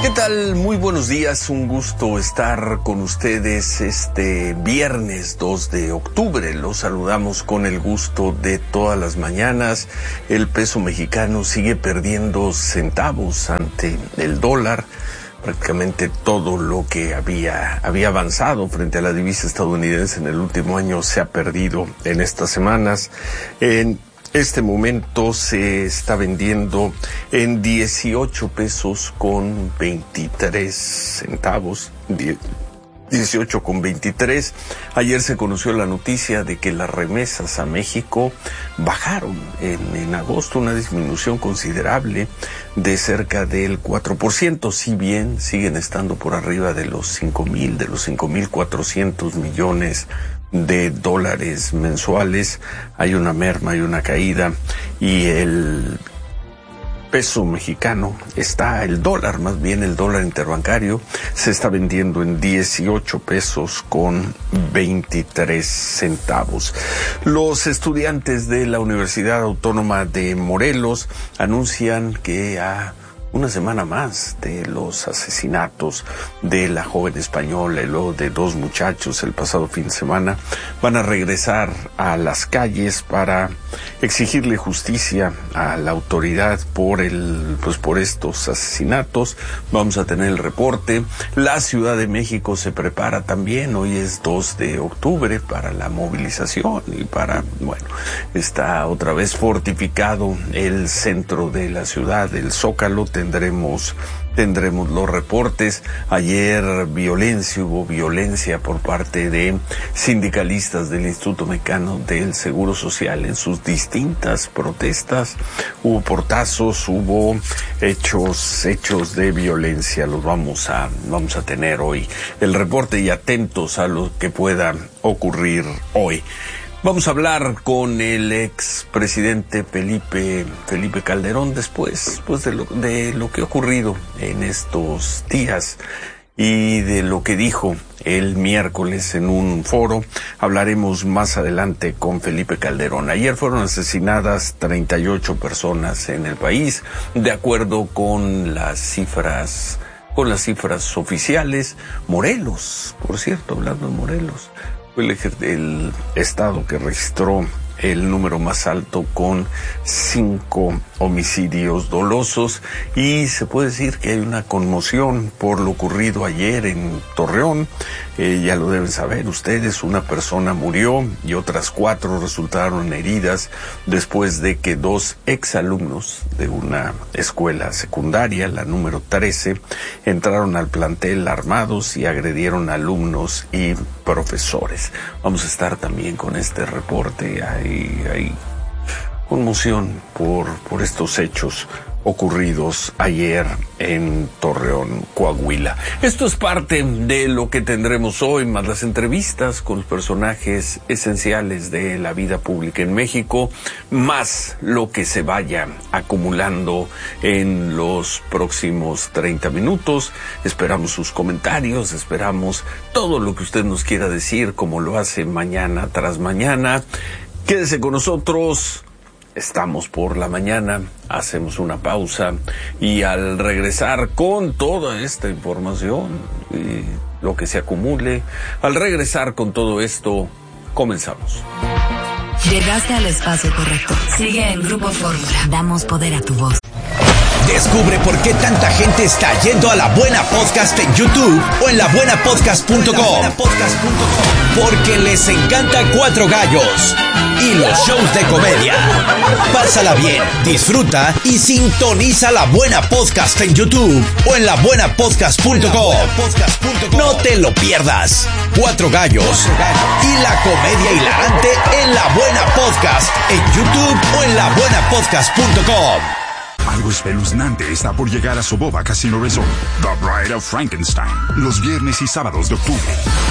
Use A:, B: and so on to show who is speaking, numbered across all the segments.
A: ¿Qué tal? Muy buenos días, un gusto estar con ustedes este viernes 2 de octubre. Los saludamos con el gusto de todas las mañanas. El peso mexicano sigue perdiendo centavos ante el dólar. Prácticamente todo lo que había avanzado frente a la divisa estadounidense en el último año se ha perdido en estas semanas. En este momento se está vendiendo en 18 pesos con 23 centavos, 18 con 23. Ayer se conoció la noticia de que las remesas a México bajaron en agosto, una disminución considerable de cerca del 4%, si bien siguen estando por arriba de los 5,400 millones de dólares mensuales. Hay una merma, hay una caída, y el peso mexicano el dólar interbancario se está vendiendo en 18 pesos con 23 centavos. Los estudiantes de la Universidad Autónoma de Morelos anuncian que una semana más de los asesinatos de la joven española y luego de dos muchachos el pasado fin de semana, van a regresar a las calles para exigirle justicia a la autoridad por estos asesinatos. Vamos a tener el reporte. La Ciudad de México se prepara también. Hoy es 2 de octubre para la movilización y está otra vez fortificado el centro de la ciudad, el Zócalo. Tendremos los reportes. Ayer hubo violencia por parte de sindicalistas del Instituto Mexicano del Seguro Social en sus distintas protestas. Hubo portazos, hubo hechos de violencia. Los vamos a tener hoy el reporte y atentos a lo que pueda ocurrir hoy. Vamos a hablar con el expresidente Felipe Calderón después de lo que ha ocurrido en estos días y de lo que dijo el miércoles en un foro. Hablaremos más adelante con Felipe Calderón. Ayer fueron asesinadas 38 personas en el país, de acuerdo con las cifras oficiales. Morelos, por cierto, hablando de Morelos, el estado que registró el número más alto con 5 homicidios dolosos, y se puede decir que hay una conmoción por lo ocurrido ayer en Torreón. Ya lo deben saber ustedes, una persona murió y otras 4 resultaron heridas después de que 2 exalumnos de una escuela secundaria, la número 13, entraron al plantel armados y agredieron a alumnos y profesores. Vamos a estar también con este reporte. Hay conmoción por estos hechos ocurridos ayer en Torreón, Coahuila. Esto es parte de lo que tendremos hoy, más las entrevistas con los personajes esenciales de la vida pública en México, más lo que se vaya acumulando en los próximos 30 minutos. Esperamos sus comentarios, esperamos todo lo que usted nos quiera decir, como lo hace mañana tras mañana. Quédese con nosotros. Estamos por la mañana, hacemos una pausa y al regresar con toda esta información y lo que se acumule, al regresar con todo esto, comenzamos.
B: Llegaste al espacio correcto. Sigue en Grupo Fórmula. Damos poder a tu voz.
C: Descubre por qué tanta gente está yendo a La Buena Podcast en YouTube o en labuenapodcast.com. Porque les encanta Cuatro Gallos y los shows de comedia. Pásala bien, disfruta y sintoniza La Buena Podcast en YouTube o en labuenapodcast.com. No te lo pierdas. Cuatro Gallos y la comedia hilarante en La Buena Podcast en YouTube o en labuenapodcast.com.
D: Algo espeluznante está por llegar a Soboba Casino Resort. The Bride of Frankenstein. Los viernes y sábados de octubre.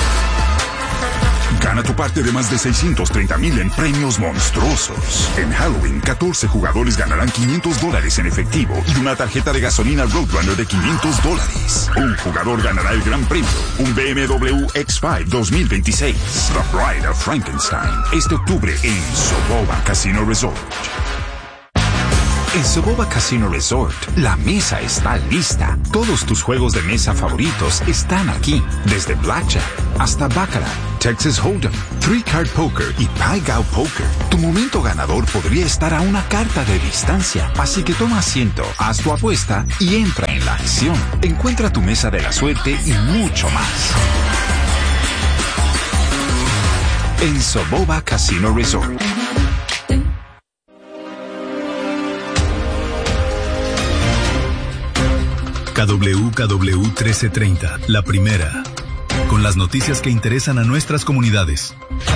D: Gana tu parte de más de 630,000 en premios monstruosos. En Halloween, 14 jugadores ganarán $500 en efectivo y una tarjeta de gasolina Roadrunner de $500. Un jugador ganará el gran premio, un BMW X5 2026. The Bride of Frankenstein. Este octubre en Soboba Casino Resort. En Soboba Casino Resort, la mesa está lista. Todos tus juegos de mesa favoritos están aquí. Desde Blackjack hasta Baccarat, Texas Hold'em, Three Card Poker y Pai Gow Poker. Tu momento ganador podría estar a una carta de distancia. Así que toma asiento, haz tu apuesta y entra en la acción. Encuentra tu mesa de la suerte y mucho más en Soboba Casino Resort.
E: KWKW 1330, la primera, con las noticias que interesan a nuestras comunidades.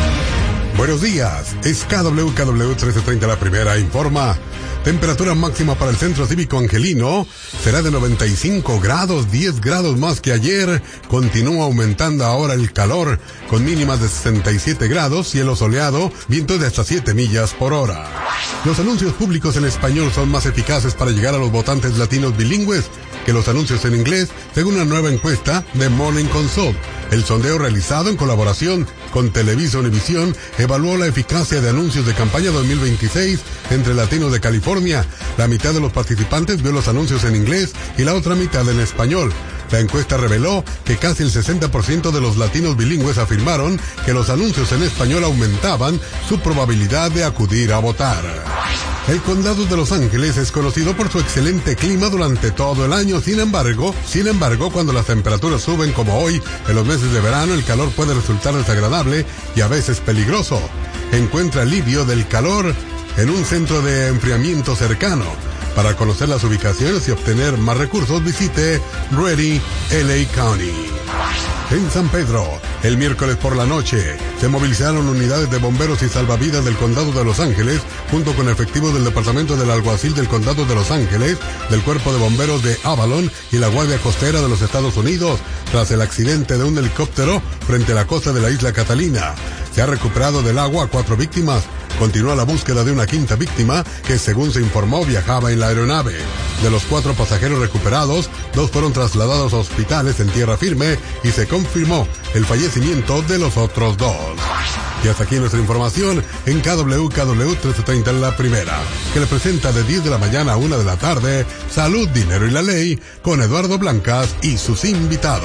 F: Buenos días, es KWKW 1330, la primera, informa. Temperatura máxima para el Centro Cívico Angelino será de 95 grados, 10 grados más que ayer. Continúa aumentando ahora el calor, con mínimas de 67 grados, cielo soleado, vientos de hasta 7 millas por hora. Los anuncios públicos en español son más eficaces para llegar a los votantes latinos bilingües que los anuncios en inglés, según una nueva encuesta de Morning Consult. El sondeo realizado en colaboración con Televisa Univisión evaluó la eficacia de anuncios de campaña 2026 entre latinos de California. La mitad de los participantes vio los anuncios en inglés y la otra mitad en español. La encuesta reveló que casi el 60% de los latinos bilingües afirmaron que los anuncios en español aumentaban su probabilidad de acudir a votar. El condado de Los Ángeles es conocido por su excelente clima durante todo el año. Sin embargo, cuando las temperaturas suben como hoy, en los meses de verano, el calor puede resultar desagradable y a veces peligroso. Encuentra alivio del calor en un centro de enfriamiento cercano. Para conocer las ubicaciones y obtener más recursos, visite Ready LA County. En San Pedro, el miércoles por la noche, se movilizaron unidades de bomberos y salvavidas del Condado de Los Ángeles, junto con efectivos del Departamento del Alguacil del Condado de Los Ángeles, del Cuerpo de Bomberos de Avalon y la Guardia Costera de los Estados Unidos, tras el accidente de un helicóptero frente a la costa de la isla Catalina. Se ha recuperado del agua a 4 víctimas. Continúa la búsqueda de una quinta víctima que, según se informó, viajaba en la aeronave. De los 4 pasajeros recuperados, 2 fueron trasladados a hospitales en tierra firme y se confirmó el fallecimiento de los otros 2. Y hasta aquí nuestra información en KWKW 1330, la primera, que le presenta de 10 de la mañana a 1 de la tarde, Salud, Dinero y la Ley, con Eduardo Blancas y sus invitados.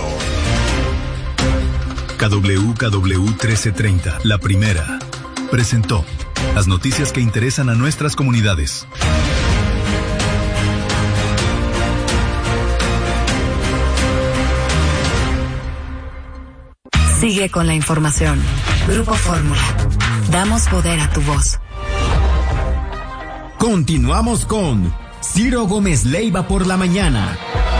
E: KWKW 1330, la primera, presentó las noticias que interesan a nuestras comunidades.
B: Sigue con la información. Grupo Fórmula. Damos poder a tu voz.
G: Continuamos con Ciro Gómez Leiva por la mañana.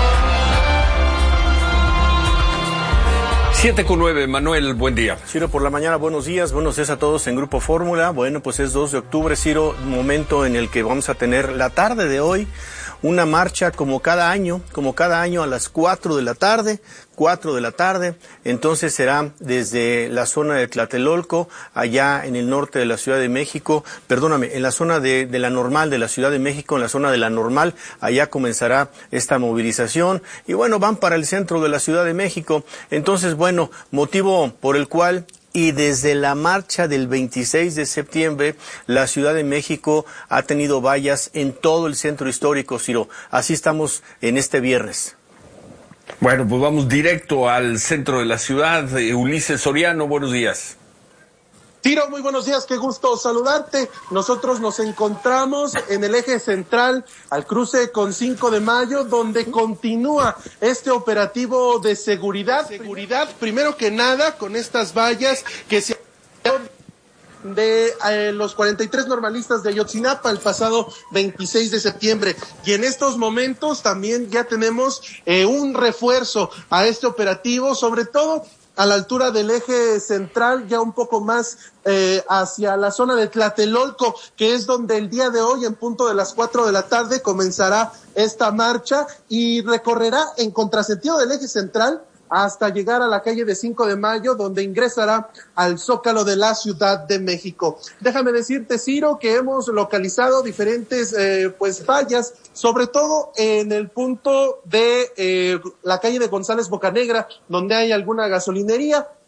A: 7:09, Manuel, buen día.
H: Ciro, por la mañana, buenos días a todos en Grupo Fórmula. Bueno, pues es 2 de octubre, Ciro, momento en el que vamos a tener la tarde de hoy una marcha como cada año a las 4 de la tarde. Entonces será desde la zona de Tlatelolco, allá en el norte de la Ciudad de México, en la zona de la Normal de la Ciudad de México, en la zona de la Normal, allá comenzará esta movilización. Y bueno, van para el centro de la Ciudad de México. Entonces, bueno, motivo por el cual, y desde la marcha del 26 de septiembre, la Ciudad de México ha tenido vallas en todo el centro histórico, Ciro. Así estamos en este viernes.
A: Bueno, pues vamos directo al centro de la ciudad. Ulises Soriano, buenos días.
I: Ciro, muy buenos días, qué gusto saludarte. Nosotros nos encontramos en el eje central, al cruce con 5 de mayo, donde continúa este operativo de seguridad, primero que nada, con estas vallas que se de los 43 normalistas de Ayotzinapa el pasado 26 de septiembre. Y en estos momentos también ya tenemos un refuerzo a este operativo, sobre todo a la altura del eje central, ya un poco más hacia la zona de Tlatelolco, que es donde el día de hoy, en punto de las 4 de la tarde, comenzará esta marcha y recorrerá en contrasentido del eje central hasta llegar a la calle de 5 de mayo, donde ingresará al Zócalo de la Ciudad de México. Déjame decirte, Ciro, que hemos localizado diferentes vallas, sobre todo en el punto de la calle de González Bocanegra, donde hay alguna gasolinería.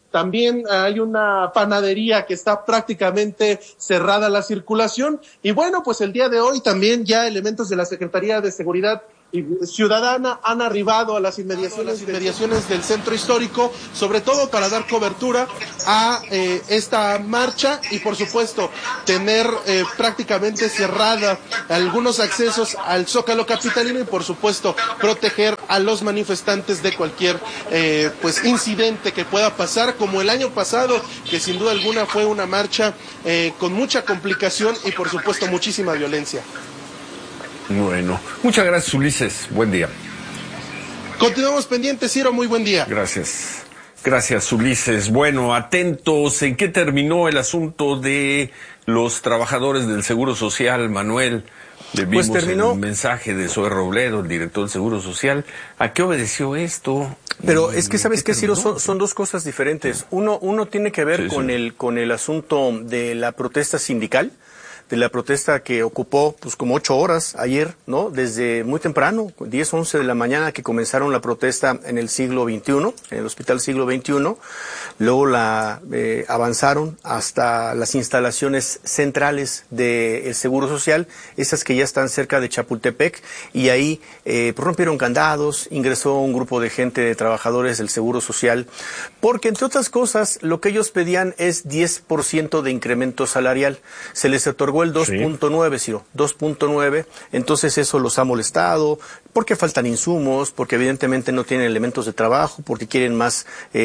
I: también hay una panadería que está prácticamente cerrada la circulación. Y bueno, pues el día de hoy también ya elementos de la Secretaría de Seguridad Ciudadana han arribado a las inmediaciones del centro histórico, sobre todo para dar cobertura a esta marcha y por supuesto tener prácticamente cerrada algunos accesos al Zócalo capitalino y por supuesto proteger a los manifestantes de cualquier pues incidente que pueda pasar, como el año pasado, que sin duda alguna fue una marcha con mucha complicación y por supuesto muchísima violencia.
A: Bueno, muchas gracias, Ulises. Buen día.
I: Continuamos pendientes, Ciro. Muy buen día.
A: Gracias. Gracias, Ulises. Bueno, atentos. ¿En qué terminó el asunto de los trabajadores del Seguro Social, Manuel? Vimos pues terminó el mensaje de Zoé Robledo, el director del Seguro Social. ¿A qué obedeció esto?
H: Pero es que, ¿sabes qué, Ciro? Son dos cosas diferentes. Uno tiene que ver con el asunto de la protesta sindical, de la protesta que ocupó pues como 8 horas ayer, ¿no? Desde muy temprano, 10, 11 de la mañana que comenzaron la protesta en el siglo XXI, en el Hospital Siglo XXI, luego la avanzaron hasta las instalaciones centrales del Seguro Social, esas que ya están cerca de Chapultepec, y ahí pues rompieron candados, ingresó un grupo de gente, de trabajadores del Seguro Social, porque entre otras cosas, lo que ellos pedían es 10% de incremento salarial. Se les otorgó el 2.9, Ciro, 2.9, entonces eso los ha molestado, porque faltan insumos, porque evidentemente no tienen elementos de trabajo, porque quieren más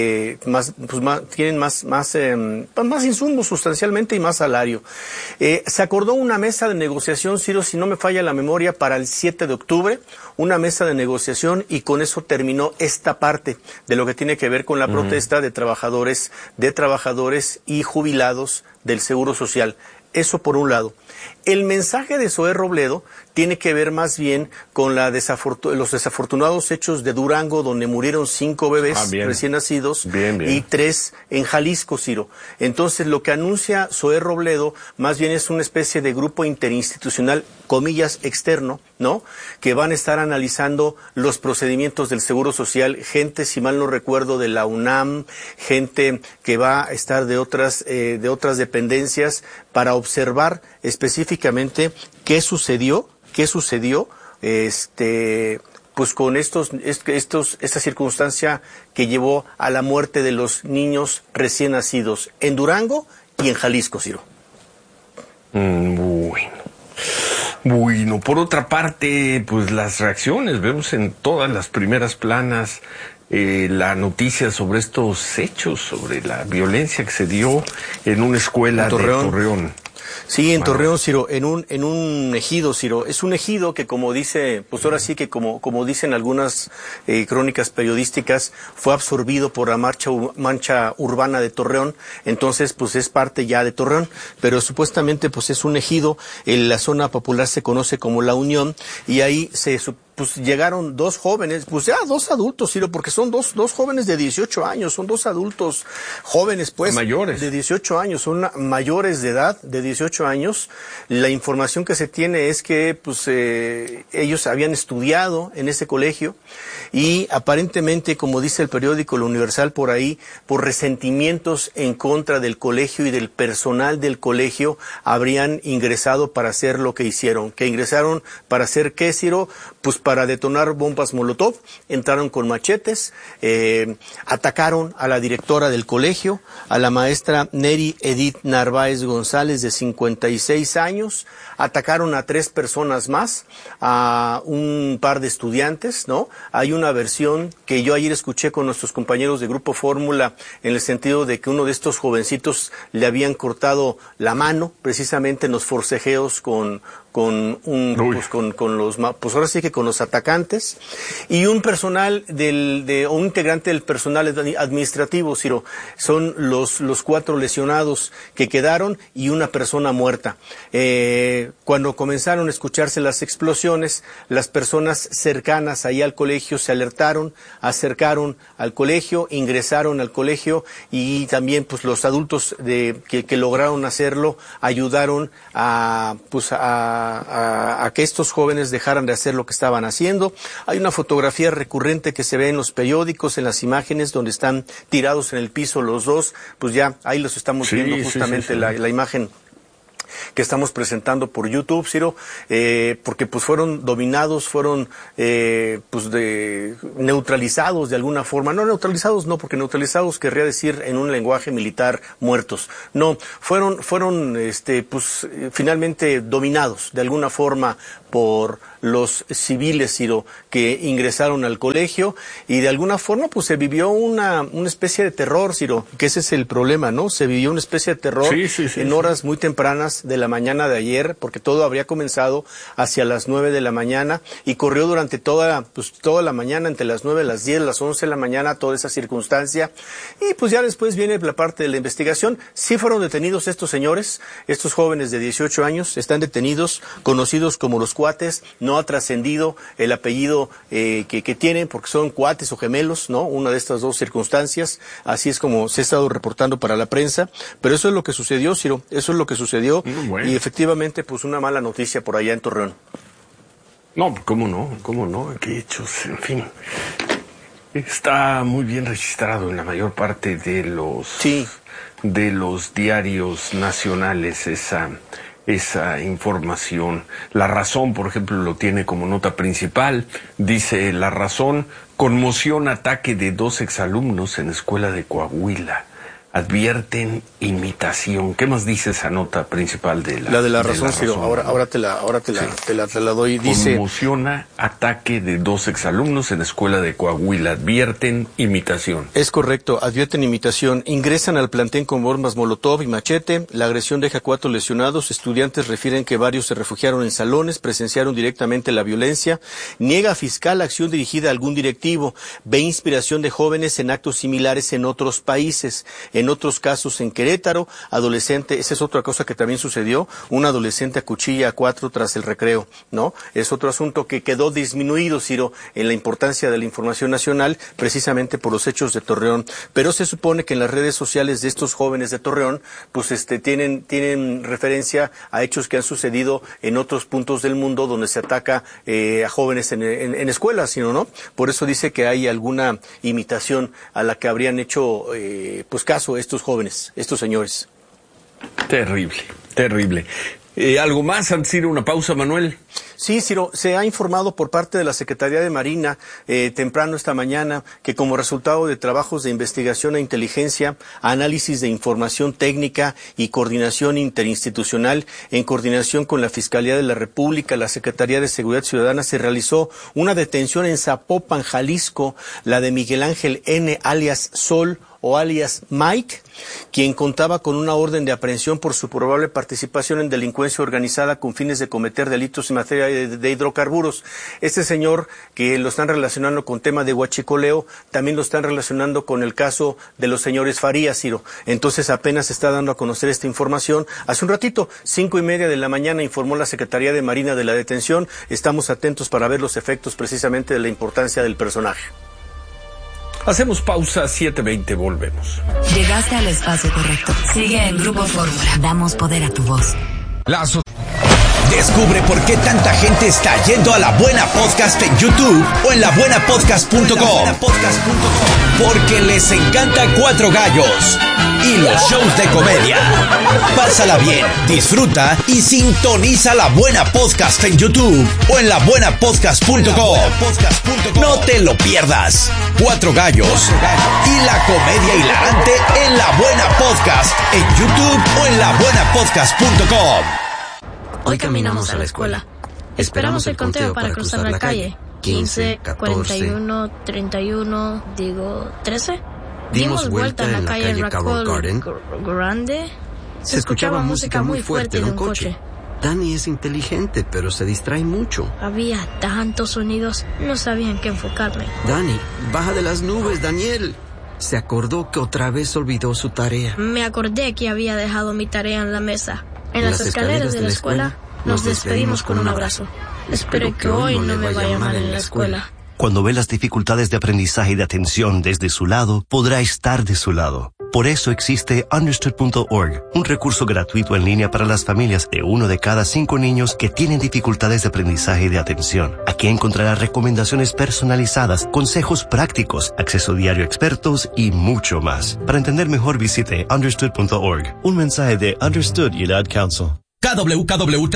H: insumos sustancialmente y más salario. Se acordó una mesa de negociación, Ciro, si no me falla la memoria, para el 7 de octubre, una mesa de negociación, y con eso terminó esta parte de lo que tiene que ver con la protesta de trabajadores y jubilados del Seguro Social. Eso por un lado. El mensaje de Zoé Robledo tiene que ver más bien con los desafortunados hechos de Durango, donde murieron 5 bebés recién nacidos y 3 en Jalisco, Ciro. Entonces, lo que anuncia Zoé Robledo más bien es una especie de grupo interinstitucional, comillas, externo, ¿no? Que van a estar analizando los procedimientos del Seguro Social, gente, si mal no recuerdo, de la UNAM, gente que va a estar de otras dependencias, para observar específicamente qué sucedió, pues con esta circunstancia que llevó a la muerte de los niños recién nacidos en Durango y en Jalisco, Ciro.
A: Bueno, por otra parte, pues las reacciones, vemos en todas las primeras planas la noticia sobre estos hechos, sobre la violencia que se dio en una escuela de Torreón.
H: Sí, en Torreón, Ciro, en un ejido, Ciro. Es un ejido que, como dice, pues ahora sí que como dicen algunas crónicas periodísticas, fue absorbido por la mancha urbana de Torreón. Entonces, pues es parte ya de Torreón, pero supuestamente pues es un ejido. En la zona popular se conoce como La Unión, y ahí pues llegaron 2 jóvenes, pues ya 2 adultos, Ciro, porque son dos jóvenes de 18 años, son 2 adultos jóvenes, pues.
A: Mayores.
H: De 18 años, son mayores de edad, de 18 años. La información que se tiene es que, pues, ellos habían estudiado en ese colegio y aparentemente, como dice el periódico El Universal por ahí, por resentimientos en contra del colegio y del personal del colegio, habrían ingresado para hacer lo que hicieron. ¿Que ingresaron para hacer qué, Ciro? Pues para detonar bombas Molotov, entraron con machetes, atacaron a la directora del colegio, a la maestra Neri Edith Narváez González, de 56 años, atacaron a 3 personas más, a un par de estudiantes, ¿no? Hay una versión que yo ayer escuché con nuestros compañeros de Grupo Fórmula, en el sentido de que uno de estos jovencitos le habían cortado la mano, precisamente en los forcejeos con ahora sí que con los atacantes, y un personal un integrante del personal administrativo, Ciro. Son los 4 lesionados que quedaron y una persona muerta. Cuando comenzaron a escucharse las explosiones, las personas cercanas ahí al colegio se alertaron, acercaron al colegio, ingresaron al colegio, y también pues los adultos que lograron hacerlo ayudaron a a que estos jóvenes dejaran de hacer lo que estaban haciendo. Hay una fotografía recurrente que se ve en los periódicos, en las imágenes, donde están tirados en el piso los dos. Pues ya ahí los estamos viendo justamente la imagen que estamos presentando por YouTube, Ciro, porque pues fueron dominados, fueron neutralizados de alguna forma. No neutralizados, no, porque neutralizados querría decir en un lenguaje militar muertos. No, fueron finalmente dominados de alguna forma por los civiles, Ciro, que ingresaron al colegio, y de alguna forma pues se vivió una especie de terror, Ciro, que ese es el problema, ¿no? Se vivió una especie de terror en horas muy tempranas de la mañana de ayer, porque todo habría comenzado hacia las 9 de la mañana y corrió durante toda la mañana, entre las 9, las 10, las 11 de la mañana, toda esa circunstancia. Y pues ya después viene la parte de la investigación. Sí fueron detenidos estos señores, estos jóvenes de 18 años, están detenidos, conocidos como los cuates. No ha trascendido el apellido que tienen, porque son cuates o gemelos, ¿no? Una de estas dos circunstancias, así es como se ha estado reportando para la prensa, pero eso es lo que sucedió, Ciro, eso es lo que sucedió, y efectivamente, pues una mala noticia por allá en Torreón.
A: No, cómo no, qué hechos, en fin. Está muy bien registrado en la mayor parte de los diarios nacionales esa información. La Razón, por ejemplo, lo tiene como nota principal. Dice La Razón: conmoción, ataque de 2 exalumnos en escuela de Coahuila. Advierten imitación. ¿Qué más dice esa nota principal de la
H: Razón, Ciro? Ahora te la doy. Dice:
A: conmociona, ataque de 2 exalumnos en escuela de Coahuila. Advierten imitación.
H: Es correcto, advierten imitación. Ingresan al plantel con bombas molotov y machete. La agresión deja 4 lesionados. Estudiantes refieren que varios se refugiaron en salones, presenciaron directamente la violencia. Niega fiscal acción dirigida a algún directivo. Ve inspiración de jóvenes en actos similares en otros países. En otros casos, en Querétaro, adolescente, esa es otra cosa que también sucedió, un adolescente acuchilla a 4 tras el recreo, ¿no? Es otro asunto que quedó disminuido, Ciro, en la importancia de la información nacional, precisamente por los hechos de Torreón. Pero se supone que en las redes sociales de estos jóvenes de Torreón, pues tienen referencia a hechos que han sucedido en otros puntos del mundo donde se ataca a jóvenes en escuelas, sino, ¿no? Por eso dice que hay alguna imitación a la que habrían hecho, caso estos jóvenes, estos señores.
A: Terrible. ¿Algo más antes de ir a una pausa, Manuel?
H: Sí, Ciro, se ha informado por parte de la Secretaría de Marina temprano esta mañana que como resultado de trabajos de investigación e inteligencia, análisis de información técnica y coordinación interinstitucional en coordinación con la Fiscalía de la República, la Secretaría de Seguridad Ciudadana, se realizó una detención en Zapopan, Jalisco, la de Miguel Ángel N., alias Sol, o alias Mike, quien contaba con una orden de aprehensión por su probable participación en delincuencia organizada con fines de cometer delitos en materia de hidrocarburos. Este señor, que lo están relacionando con tema de huachicoleo, también lo están relacionando con el caso de los señores Farías, Ciro. Entonces apenas se está dando a conocer esta información. Hace un ratito, 5:30 de la mañana, informó la Secretaría de Marina de la detención. Estamos atentos para ver los efectos precisamente de la importancia del personaje.
A: Hacemos pausa, 7:20, volvemos.
B: Llegaste al espacio correcto. Sigue en Grupo Fórmula. Damos poder a tu voz.
C: Descubre por qué tanta gente está yendo a La Buena Podcast en YouTube o en labuenapodcast.com. Porque les encanta Cuatro Gallos y los shows de comedia. Pásala bien, disfruta y sintoniza La Buena Podcast en YouTube o en labuenapodcast.com. No te lo pierdas. Cuatro Gallos y la comedia hilarante en La Buena Podcast en YouTube o en labuenapodcast.com.
J: Hoy caminamos a la escuela. Esperamos el conteo para cruzar la calle. 15, 41, 31, 13. Dimos vuelta en la calle Carroll Garden. Grande. Se escuchaba música muy fuerte de un coche.
K: Dani es inteligente, pero se distrae mucho.
J: Había tantos sonidos, no sabía en qué enfocarme.
K: Dani, baja de las nubes, Daniel. Se acordó que otra vez olvidó su tarea.
J: Me acordé que había dejado mi tarea en la mesa. En las escaleras de la escuela nos despedimos con un abrazo. Espero que hoy no me vaya mal en la escuela.
L: Cuando ve las dificultades de aprendizaje y de atención desde su lado, podrá estar de su lado. Por eso existe Understood.org, un recurso gratuito en línea para las familias de 1 de cada 5 niños que tienen dificultades de aprendizaje y de atención. Aquí encontrará recomendaciones personalizadas, consejos prácticos, acceso diario a expertos y mucho más. Para entender mejor, visite Understood.org. Un mensaje de Understood y el Ad Council.
C: KWKW